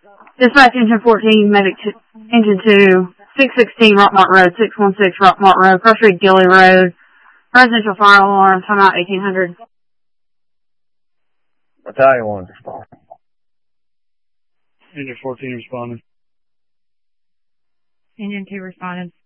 Dispatch Engine 14, Medic Engine 2, 616 Rockmart Road, 616 Rockmart Road, First Street Gilly Road, residential fire alarm, timeout 1800. Battalion 1 respond. Engine 14 responded. Engine 2 responded.